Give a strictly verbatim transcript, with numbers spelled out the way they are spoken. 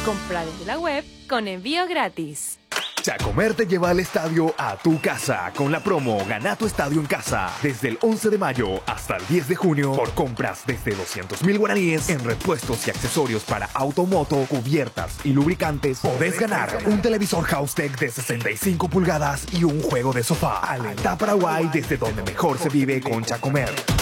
Compra desde la web con envío gratis. Chacomer te lleva al estadio a tu casa con la promo Gana tu estadio en casa desde el once de mayo hasta el diez de junio por compras desde doscientos mil guaraníes en repuestos y accesorios para automoto, cubiertas y lubricantes. Podés ganar un televisor House-Tech de sesenta y cinco pulgadas y un juego de sofá. Alentá Paraguay desde donde mejor se vive con Chacomer.